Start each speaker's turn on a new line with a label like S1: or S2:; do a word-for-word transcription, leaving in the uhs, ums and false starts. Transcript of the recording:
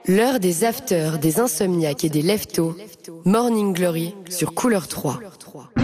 S1: L'heure des afters, des insomniaques et des leftos. Morning Glory sur Couleur trois.